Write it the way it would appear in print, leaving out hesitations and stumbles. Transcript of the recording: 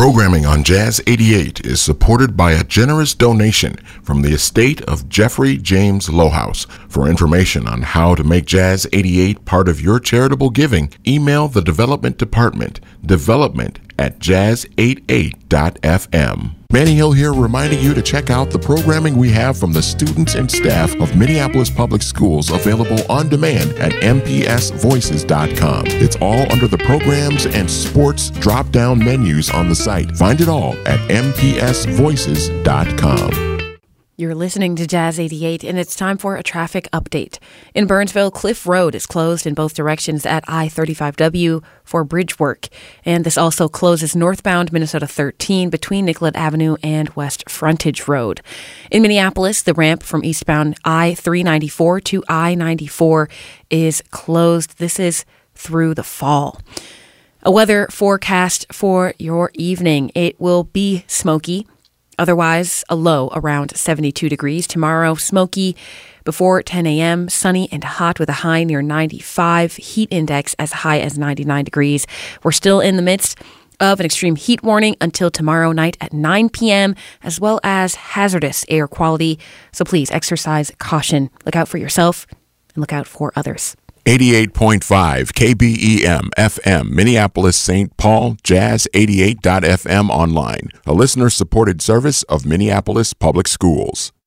Programming on Jazz 88 is supported by a generous donation from the estate of Jeffrey James Lohaus. For information on how to make Jazz 88 part of your charitable giving, email the Development Department, development@jazz88.fm. Manny Hill here, reminding you to check out the programming we have from the students and staff of Minneapolis Public Schools, available on demand at mpsvoices.com. It's all under the programs and sports drop-down menus on the site. Find it all at mpsvoices.com. You're listening to Jazz 88, and it's time for a traffic update. In Burnsville, Cliff Road is closed in both directions at I-35W for bridge work. And this also closes northbound Minnesota 13 between Nicollet Avenue and West Frontage Road. In Minneapolis, the ramp from eastbound I-394 to I-94 is closed. This is through the fall. A weather forecast for your evening. It will be smoky. Otherwise, a low around 72 degrees. Tomorrow, smoky before 10 a.m., sunny and hot with a high near 95, heat index as high as 99 degrees. We're still in the midst of an extreme heat warning until tomorrow night at 9 p.m., as well as hazardous air quality. So please exercise caution. Look out for yourself and look out for others. 88.5 KBEM FM, Minneapolis, St. Paul, Jazz88.fm online, a listener-supported service of Minneapolis Public Schools.